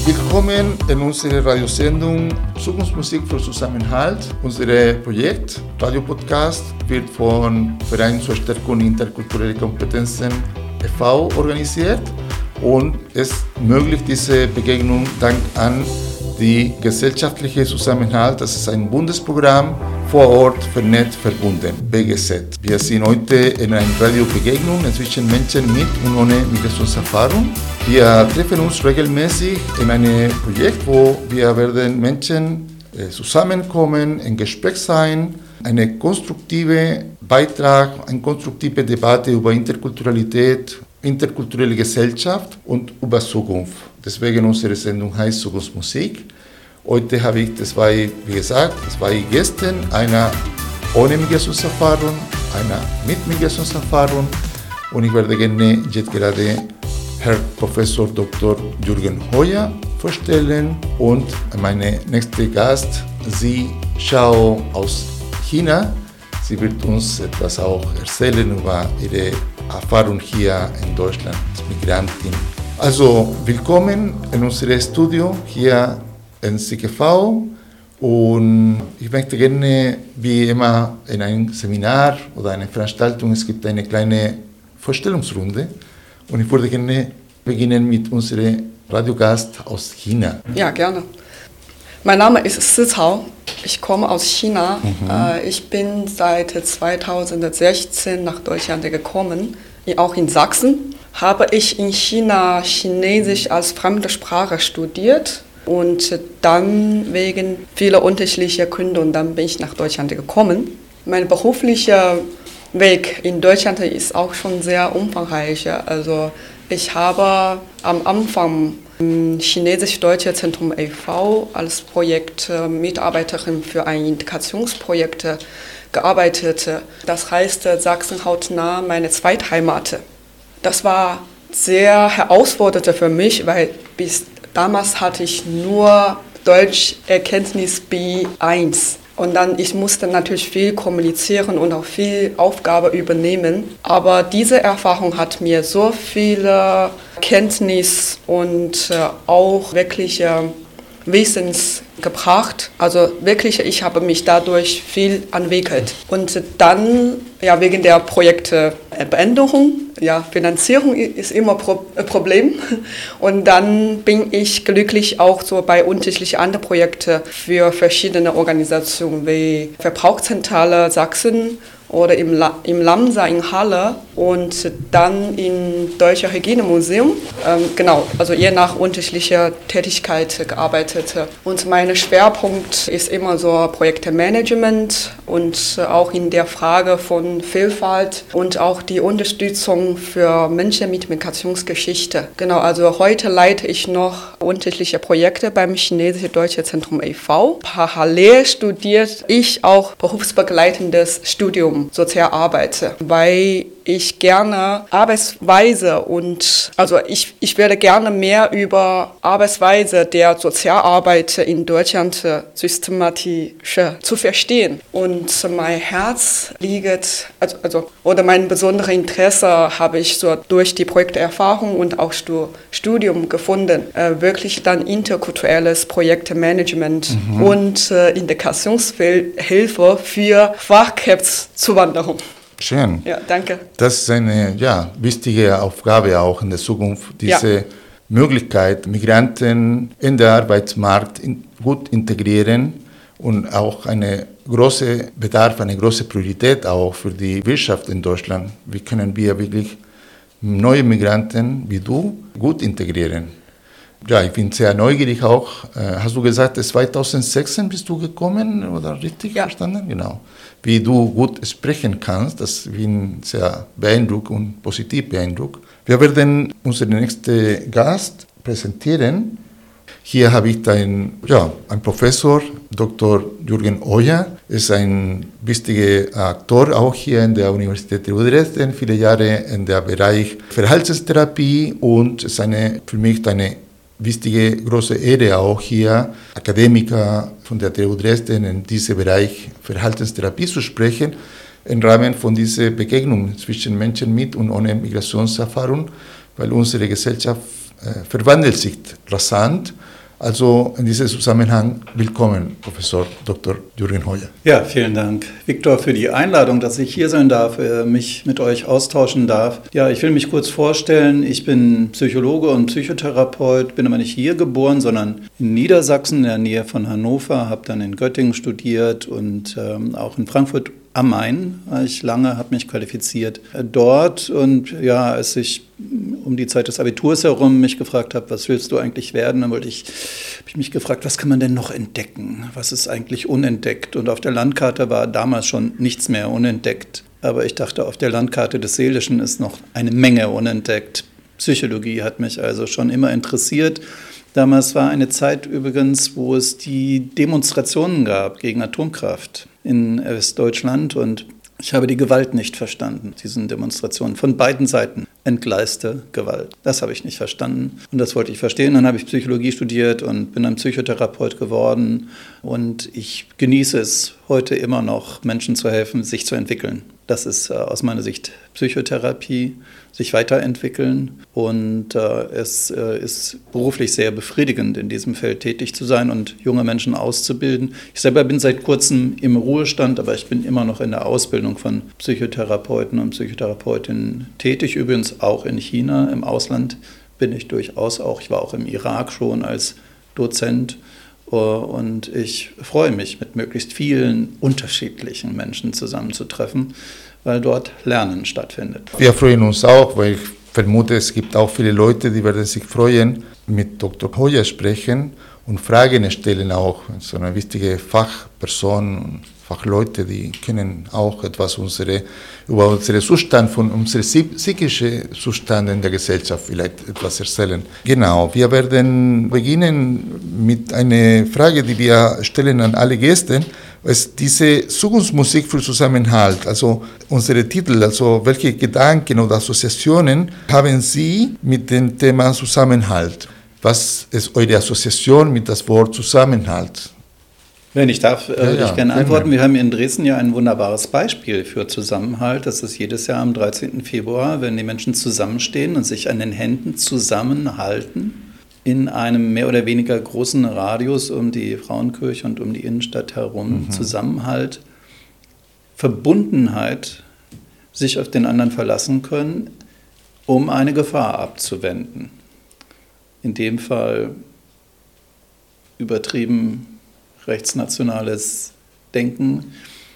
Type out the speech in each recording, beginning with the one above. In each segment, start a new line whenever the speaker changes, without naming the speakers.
Willkommen in unserer Radiosendung Zukunftsmusik für Zusammenhalt. Unser Projekt, Radiopodcast, wird vom Verein zur Stärkung interkultureller Kompetenzen e.V. organisiert und es ermöglicht diese Begegnung dank an die gesellschaftliche Zusammenhalt. Das ist ein Bundesprogramm vor Ort vernetzt verbunden, BGZ. Wir sind heute in einer Radiobegegnung zwischen Menschen mit und ohne Migrationserfahrung. Wir treffen uns regelmäßig in einem Projekt, wo wir werden Menschen zusammenkommen, im Gespräch sein, eine konstruktive Beitrag, eine konstruktive Debatte über Interkulturalität, interkulturelle Gesellschaft und über Zukunft. Deswegen unsere Sendung heißt Zukunftsmusik. Heute habe ich zwei Gäste, einer ohne Migrationserfahrung, einer mit Migrationserfahrung und ich werde gerne jetzt gerade Herr Professor Dr. Jürgen Hoyer vorstellen und meine nächste Gast, Zi Xiao aus China. Sie wird uns etwas auch erzählen über ihre Erfahrung hier in Deutschland als Migrantin. Also willkommen in unserem Studio hier in CGV und ich möchte gerne, wie immer in einem Seminar oder einer Veranstaltung, es gibt eine kleine Vorstellungsrunde und ich würde gerne beginnen mit unserem Radiogast aus China.
Ja, gerne. Mein Name ist Zi Cao, ich komme aus China. Ich bin seit 2016 nach Deutschland gekommen, auch in Sachsen. Habe ich in China Chinesisch als fremde Sprache studiert. Und dann wegen vieler unterschiedlicher Gründe und dann bin ich nach Deutschland gekommen. Mein beruflicher Weg in Deutschland ist auch schon sehr umfangreich. Also ich habe am Anfang im Chinesisch-Deutsche Zentrum e.V. als Projektmitarbeiterin für ein Integrationsprojekt gearbeitet. Das heißt Sachsen hautnah meine Zweitheimat. Das war sehr herausfordernd für mich, weil bis damals hatte ich nur Deutscherkenntnis B1 und dann ich musste natürlich viel kommunizieren und auch viel Aufgabe übernehmen. Aber diese Erfahrung hat mir so viele Kenntnis und auch wirklich Wissens gebracht. Also wirklich, ich habe mich dadurch viel entwickelt. Und dann, ja, wegen der Projektbeendigung, ja, Finanzierung ist immer ein Problem. Und dann bin ich glücklich auch so bei unterschiedlichen anderen Projekten für verschiedene Organisationen wie Verbrauchszentrale Sachsen oder im Lamsa in Halle und dann im Deutschen Hygienemuseum. Genau, also je nach unterschiedlicher Tätigkeit gearbeitet. Und mein Schwerpunkt ist immer so Projektmanagement und auch in der Frage von Vielfalt und auch die Unterstützung für Menschen mit Migrationsgeschichte. Genau, also heute leite ich noch unterschiedliche Projekte beim Chinesisch-Deutsche Zentrum e.V. Parallel studiert ich auch berufsbegleitendes Studium Sozialarbeit, weil ich gerne Arbeitsweise und also ich werde gerne mehr über Arbeitsweise der Sozialarbeit in Deutschland systematisch zu verstehen. Und mein Herz liegt, oder mein besonderes Interesse habe ich so durch die Projekterfahrung und auch Studium gefunden, wirklich dann interkulturelles Projektmanagement und Integrationshilfe für Fachkräftezuwanderung.
Schön.
Ja, danke.
Das ist eine wichtige Aufgabe auch in der Zukunft, diese Möglichkeit, Migranten in den Arbeitsmarkt gut integrieren und auch eine große Bedarf, eine große Priorität auch für die Wirtschaft in Deutschland. Wie können wir wirklich neue Migranten wie du gut integrieren? Ja, ich bin sehr neugierig auch. Hast du gesagt, 2016 bist du gekommen, oder richtig verstanden? Genau. Wie du gut sprechen kannst, das bin sehr beeindruckt und positiv beeindruckt. Wir werden unseren nächsten Gast präsentieren. Hier habe ich einen Professor, Dr. Jürgen Hoyer, ist ein wichtiger Aktor auch hier in der Universität der Dresden, viele Jahre in der Bereich Verhaltenstherapie und ist für mich eine wichtige, große Ehre auch hier, Akademiker von der TU Dresden in diesem Bereich Verhaltenstherapie zu sprechen, im Rahmen von dieser Begegnung zwischen Menschen mit und ohne Migrationserfahrung, weil unsere Gesellschaft verwandelt sich rasant Also in diesem Zusammenhang willkommen, Professor Dr. Jürgen Hoyer.
Ja, vielen Dank, Viktor, für die Einladung, dass ich hier sein darf, mich mit euch austauschen darf. Ja, ich will mich kurz vorstellen. Ich bin Psychologe und Psychotherapeut, bin aber nicht hier geboren, sondern in Niedersachsen in der Nähe von Hannover, habe dann in Göttingen studiert und auch in Frankfurt am Main war ich lange, habe mich qualifiziert dort. Und ja, als ich um die Zeit des Abiturs herum mich gefragt habe, was willst du eigentlich werden, dann habe ich mich gefragt, was kann man denn noch entdecken? Was ist eigentlich unentdeckt? Und auf der Landkarte war damals schon nichts mehr unentdeckt. Aber ich dachte, auf der Landkarte des Seelischen ist noch eine Menge unentdeckt. Psychologie hat mich also schon immer interessiert. Damals war eine Zeit übrigens, wo es die Demonstrationen gab gegen Atomkraft in Westdeutschland und ich habe die Gewalt nicht verstanden, diesen Demonstrationen von beiden Seiten. Entgleiste Gewalt. Das habe ich nicht verstanden und das wollte ich verstehen. Dann habe ich Psychologie studiert und bin ein Psychotherapeut geworden und ich genieße es heute immer noch, Menschen zu helfen, sich zu entwickeln. Das ist aus meiner Sicht Psychotherapie, sich weiterentwickeln und es ist beruflich sehr befriedigend, in diesem Feld tätig zu sein und junge Menschen auszubilden. Ich selber bin seit kurzem im Ruhestand, aber ich bin immer noch in der Ausbildung von Psychotherapeuten und Psychotherapeutinnen tätig, übrigens auch in China, im Ausland bin ich durchaus auch. Ich war auch im Irak schon als Dozent. Und ich freue mich, mit möglichst vielen unterschiedlichen Menschen zusammenzutreffen, weil dort Lernen stattfindet.
Wir freuen uns auch, weil ich vermute, es gibt auch viele Leute, die werden sich freuen, mit Dr. Hoyer sprechen und Fragen stellen auch. So eine wichtige Fachperson, Fachleute, die können auch etwas über unseren Zustand, von unserem psychischen Zustand in der Gesellschaft vielleicht etwas erzählen. Genau, wir werden beginnen mit einer Frage, die wir stellen an alle Gäste. Ist diese Zukunftsmusik für Zusammenhalt, also unsere Titel, also welche Gedanken oder Assoziationen haben Sie mit dem Thema Zusammenhalt? Was ist eure Assoziation mit dem Wort Zusammenhalt?
Wenn ich darf, würde ich gerne antworten. Wir haben in Dresden ja ein wunderbares Beispiel für Zusammenhalt. Das ist jedes Jahr am 13. Februar, wenn die Menschen zusammenstehen und sich an den Händen zusammenhalten in einem mehr oder weniger großen Radius um die Frauenkirche und um die Innenstadt herum. Zusammenhalt, Verbundenheit, sich auf den anderen verlassen können, um eine Gefahr abzuwenden. In dem Fall übertrieben rechtsnationales Denken,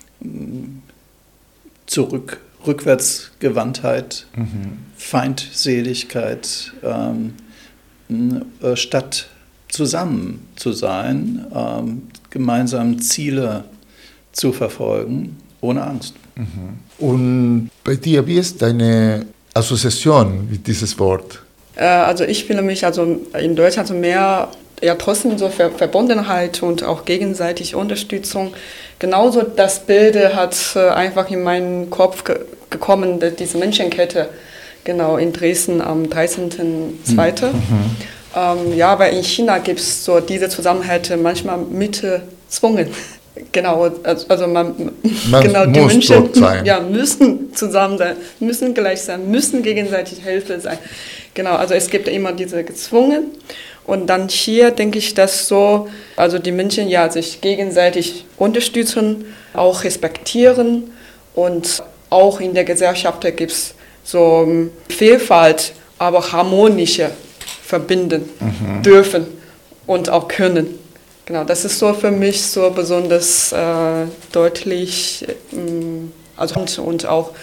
Rückwärtsgewandtheit, Feindseligkeit, statt zusammen zu sein, gemeinsam Ziele zu verfolgen, ohne Angst.
Und bei dir, wie ist deine Assoziation mit dieses Wort?
Also ich fühle mich also in Deutschland so mehr, ja trotzdem so Verbundenheit und auch gegenseitige Unterstützung. Genauso das Bild hat einfach in meinen Kopf gekommen, diese Menschenkette, genau in Dresden am 13.02. Ja, weil in China gibt es so diese Zusammenhalt manchmal mit Zwungen. Genau, also man genau, die
muss
Menschen
dort sein.
Ja, müssen zusammen sein, müssen gleich sein, müssen gegenseitig Hilfe sein. Genau, also es gibt immer diese gezwungen. Und dann hier denke ich, dass so, also die Menschen ja sich gegenseitig unterstützen, auch respektieren und auch in der Gesellschaft gibt es so Vielfalt, aber harmonische verbinden dürfen und auch können. Genau, das ist so für mich so besonders deutlich, also und auch